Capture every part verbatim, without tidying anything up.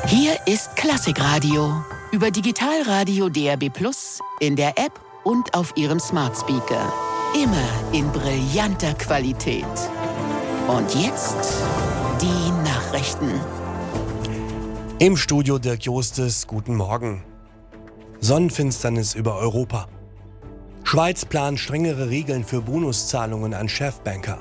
Hier ist Klassikradio über Digitalradio D A B plus, in der App und auf Ihrem Smart Speaker. Immer in brillanter Qualität. Und jetzt die Nachrichten. Im Studio Dirk Jostes, guten Morgen. Sonnenfinsternis über Europa. Schweiz plant strengere Regeln für Bonuszahlungen an Chefbanker.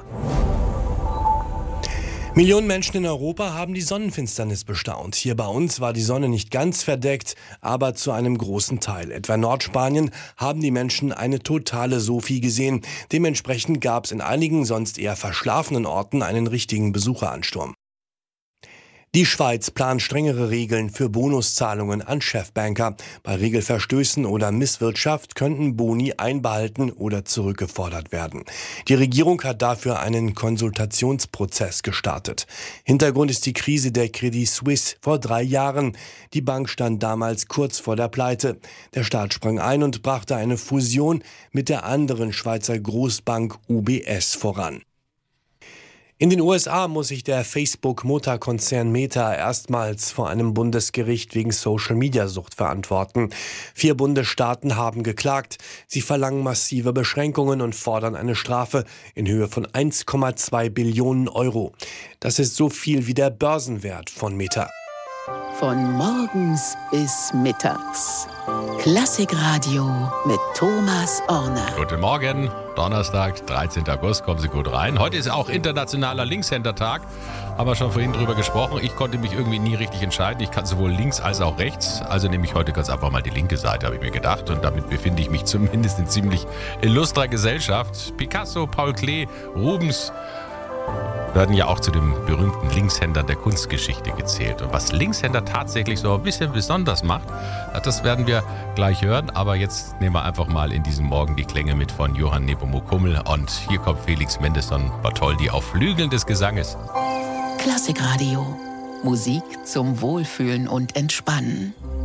Millionen Menschen in Europa haben die Sonnenfinsternis bestaunt. Hier bei uns war die Sonne nicht ganz verdeckt, aber zu einem großen Teil. Etwa in Nordspanien haben die Menschen eine totale Sophie gesehen. Dementsprechend gab es in einigen sonst eher verschlafenen Orten einen richtigen Besucheransturm. Die Schweiz plant strengere Regeln für Bonuszahlungen an Chefbanker. Bei Regelverstößen oder Misswirtschaft könnten Boni einbehalten oder zurückgefordert werden. Die Regierung hat dafür einen Konsultationsprozess gestartet. Hintergrund ist die Krise der Credit Suisse vor drei Jahren. Die Bank stand damals kurz vor der Pleite. Der Staat sprang ein und brachte eine Fusion mit der anderen Schweizer Großbank U B S voran. In den U S A muss sich der Facebook-Mutterkonzern Meta erstmals vor einem Bundesgericht wegen Social-Media-Sucht verantworten. Vier Bundesstaaten haben geklagt. Sie verlangen massive Beschränkungen und fordern eine Strafe in Höhe von eins Komma zwei Billionen Euro. Das ist so viel wie der Börsenwert von Meta. Von morgens bis mittags. Klassikradio mit Thomas Orner. Guten Morgen, Donnerstag, dreizehnten August, kommen Sie gut rein. Heute ist auch internationaler Linkshänder-Tag. Haben wir schon vorhin drüber gesprochen. Ich konnte mich irgendwie nie richtig entscheiden. Ich kann sowohl links als auch rechts. Also nehme ich heute ganz einfach mal die linke Seite, habe ich mir gedacht. Und damit befinde ich mich zumindest in ziemlich illustrer Gesellschaft. Picasso, Paul Klee, Rubens werden ja auch zu den berühmten Linkshändern der Kunstgeschichte gezählt. Und was Linkshänder tatsächlich so ein bisschen besonders macht, das werden wir gleich hören. Aber jetzt nehmen wir einfach mal in diesem Morgen die Klänge mit von Johann Nepomuk Hummel. Und hier kommt Felix Mendelssohn Bartholdy auf Flügeln des Gesanges. Klassikradio. Musik zum Wohlfühlen und Entspannen.